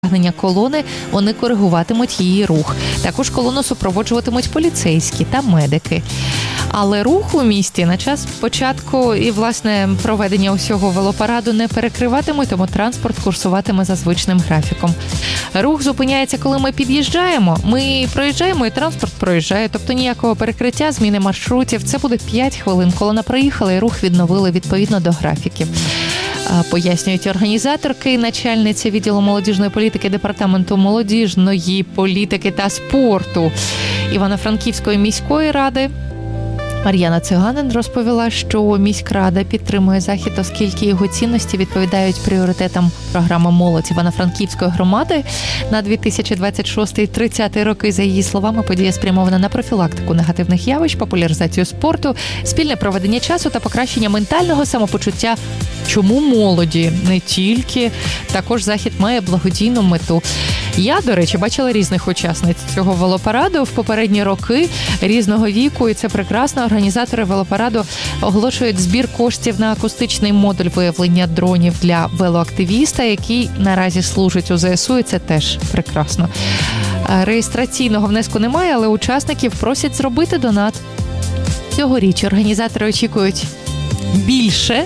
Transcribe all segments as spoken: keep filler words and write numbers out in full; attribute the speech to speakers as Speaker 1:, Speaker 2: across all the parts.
Speaker 1: колони, вони коригуватимуть її рух. Також колону супроводжуватимуть поліцейські та медики. Але рух у місті на час початку і, власне, проведення усього велопараду не перекриватимуть, тому транспорт курсуватиме за звичним графіком. Рух зупиняється, коли ми під'їжджаємо. Ми проїжджаємо, і транспорт проїжджає. Тобто ніякого перекриття, зміни маршрутів. Це буде п'ять хвилин. Колона проїхала, і рух відновили відповідно до графіків. Пояснюють організаторки, начальниця відділу молодіжної політики Департаменту молодіжної політики та спорту Івано-Франківської міської ради. Мар'яна Циганин розповіла, що міськрада підтримує захід, оскільки його цінності відповідають пріоритетам програми «Молодь» Івано-Франківської громади на дві тисячі двадцять шостий - тридцятий роки. За її словами, подія спрямована на профілактику негативних явищ, популяризацію спорту, спільне проведення часу та покращення ментального самопочуття. Чому молоді? Не тільки. Також захід має благодійну мету. Я, до речі, бачила різних учасниць цього велопараду в попередні роки різного віку, і це прекрасно. Організатори велопараду оголошують збір коштів на акустичний модуль виявлення дронів для велоактивіста, який наразі служить у зе ес у, і це теж прекрасно. Реєстраційного внеску немає, але учасників просять зробити донат. Цьогоріч організатори очікують більше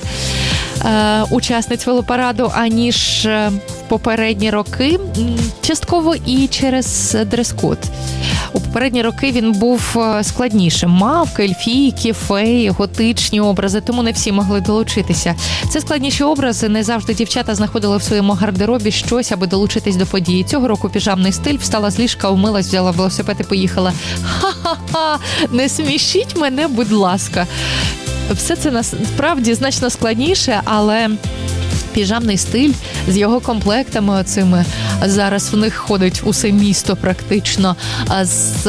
Speaker 1: е, учасниць велопараду, аніж в попередні роки, частково і через дрес-код. У попередні роки він був складнішим. Мавки, ельфійки, феї, готичні образи, тому не всі могли долучитися. Це складніші образи, не завжди дівчата знаходили в своєму гардеробі щось, аби долучитись до події. Цього року піжамний стиль, встала з ліжка, умилась, взяла велосипед і поїхала. Ха-ха-ха, не смішіть мене, будь ласка. Все це насправді значно складніше, але піжамний стиль з його комплектами оцими, зараз в них ходить усе місто практично, з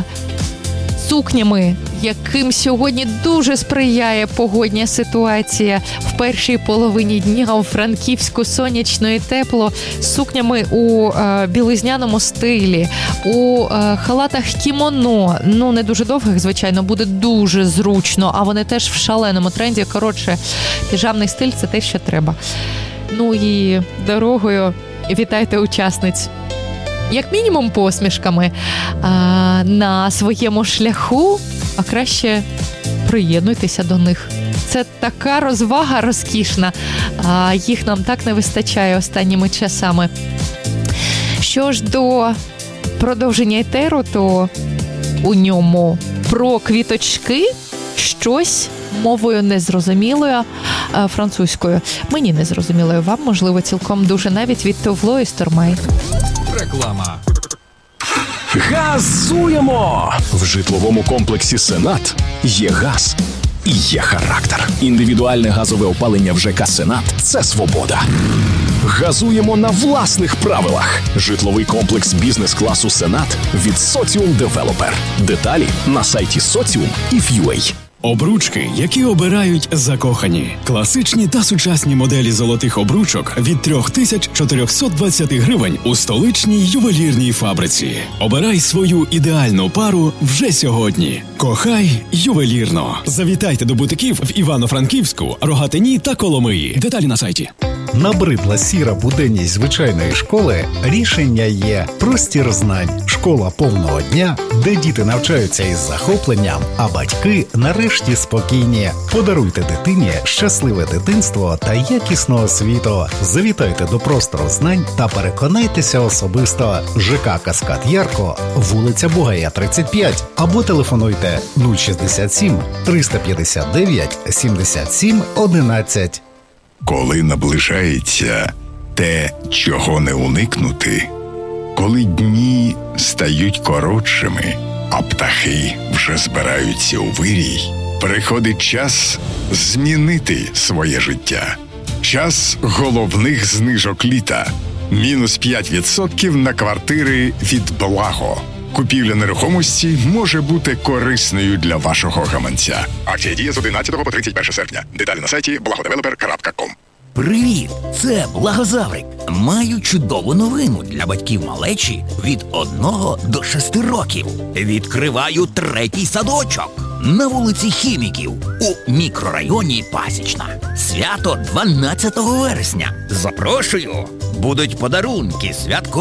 Speaker 1: сукнями, яким сьогодні дуже сприяє погодня ситуація. В першій половині дня у Франківську сонячно і тепло, з сукнями у е, білизняному стилі, у е, халатах кімоно, ну не дуже довгих, звичайно, буде дуже зручно, а вони теж в шаленому тренді. Коротше, піжамний стиль – це те, що треба. Ну і дорогою вітайте учасниць. Як мінімум посмішками а, на своєму шляху, а краще приєднуйтеся до них. Це така розвага розкішна, а їх нам так не вистачає останніми часами. Що ж до продовження етеру, то у ньому про квіточки щось мовою незрозумілою французькою. Мені незрозумілою, вам, можливо, цілком дуже, навіть від Товло і Стормай.
Speaker 2: Реклама. Газуємо! В житловому комплексі «Сенат» є газ і є характер. Індивідуальне газове опалення в ЖК «Сенат» – це свобода. Газуємо на власних правилах. Житловий комплекс бізнес-класу «Сенат» від Соціум Девелопер. Деталі на сайті соціум і ф'ю ей.
Speaker 3: Обручки, які обирають закохані. Класичні та сучасні моделі золотих обручок від три тисячі чотириста двадцять гривень у столичній ювелірній фабриці. Обирай свою ідеальну пару вже сьогодні. Кохай ювелірно. Завітайте до бутиків в Івано-Франківську, Рогатині та Коломиї. Деталі на сайті.
Speaker 4: Набридла сіра буденність звичайної школи? Рішення є. Простір знань. Школа повного дня, де діти навчаються із захопленням, а батьки нарешті спокійні. Подаруйте дитині щасливе дитинство та якісну освіту. Завітайте до простору знань та переконайтеся особисто. ЖК «Каскад Ярко», вулиця Бугая, тридцять п'ять. Або телефонуйте нуль шістдесят сім триста п'ятдесят дев'ять сімдесят сім одинадцять.
Speaker 5: Коли наближається те, чого не уникнути, коли дні стають коротшими, а птахи вже збираються у вирій, приходить час змінити своє життя. Час головних знижок літа. Мінус п'ять відсотків на квартири від Благо. Купівля нерухомості може бути корисною для вашого гаманця. Акція діє з одинадцятого по тридцять перше серпня. Деталі на сайті благодевелопер крапка ком.
Speaker 6: Привіт! Це Благозаврик. Маю чудову новину для батьків малечі від одного до шести років. Відкриваю третій садочок на вулиці Хіміків у мікрорайоні Пасічна. Свято дванадцятого вересня. Запрошую! Будуть подарунки, святко.